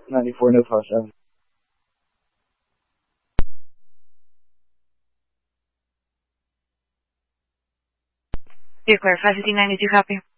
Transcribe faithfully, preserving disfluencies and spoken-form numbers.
ninety-four Note five seven. Vehicle five fifty-nine, did you copy?